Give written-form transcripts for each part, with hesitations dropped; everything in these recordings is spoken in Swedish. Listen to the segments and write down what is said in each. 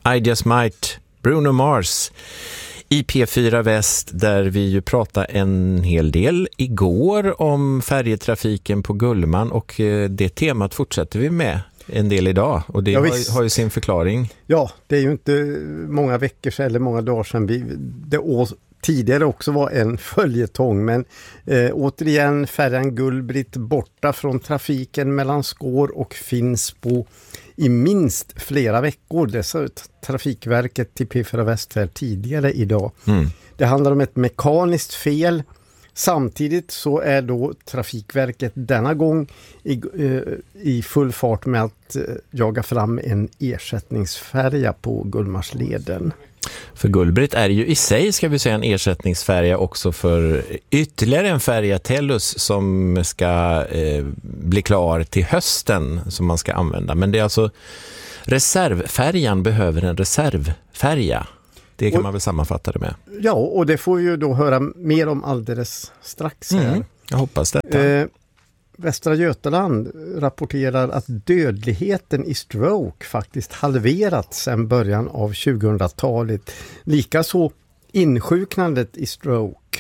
I Just Might, Bruno Mars i P4 Väst, där vi ju pratade en hel del igår om färjetrafiken på Gullman, och det temat fortsätter vi med en del idag, och det har ju sin förklaring. Ja, det är ju inte många veckor sedan eller många dagar sedan det tidigare också var en följetong, men återigen färjan Gullbritt borta från trafiken mellan Skår och Finnsbo i minst flera veckor. Det sa Trafikverket till P4 Väst här tidigare idag. Det handlar om ett mekaniskt fel. Samtidigt så är då Trafikverket denna gång i full fart med att jaga fram en ersättningsfärja på Gullmarsleden. För Gullbritt är ju i sig, ska vi säga, en ersättningsfärja också för ytterligare en färja, Tellus, som ska bli klar till hösten, som man ska använda. Men det är alltså reservfärjan behöver en reservfärja. Det kan man väl sammanfatta det med. Ja, och det får vi ju då höra mer om alldeles strax här. Jag hoppas det. Västra Götaland rapporterar att dödligheten i stroke faktiskt halverats sedan början av 2000-talet. Likaså insjuknandet i stroke.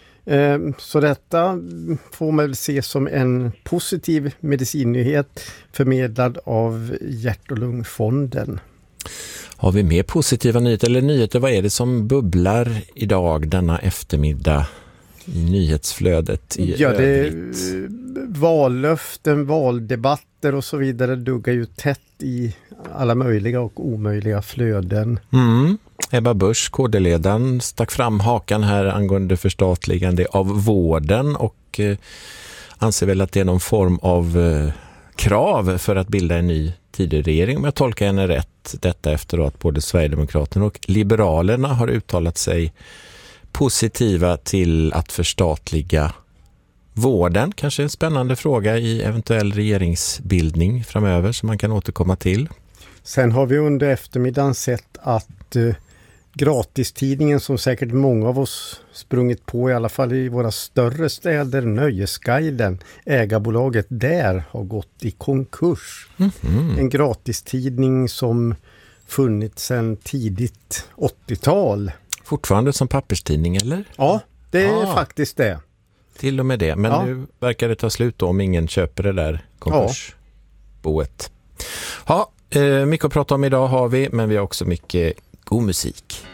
Så detta får man väl se som en positiv medicinnyhet förmedlad av Hjärt- och lungfonden. Har vi mer positiva nyheter eller nyheter? Vad är det som bubblar idag denna eftermiddag i nyhetsflödet i övrigt? Vallöften, valdebatter och så vidare duggar ju tätt i alla möjliga och omöjliga flöden. Ebba Busch, KD-ledaren, stack fram hakan här angående förstatligande av vården och anser väl att det är någon form av krav för att bilda en ny Tidöregering, om jag tolkar henne rätt. Detta efter att både Sverigedemokraterna och Liberalerna har uttalat sig positiva till att förstatliga vården. Kanske en spännande fråga i eventuell regeringsbildning framöver som man kan återkomma till. Sen har vi under eftermiddagen sett att gratistidningen, som säkert många av oss sprungit på, i alla fall i våra större städer, Nöjesguiden, ägarbolaget där har gått i konkurs. En gratistidning som funnits sedan tidigt 80-tal. Fortfarande som papperstidning, eller? Ja, det är faktiskt det. Till och med det, men nu verkar det ta slut då om ingen köper det där konkursboet. Ja, mycket att prata om idag har vi, men vi har också mycket god musik.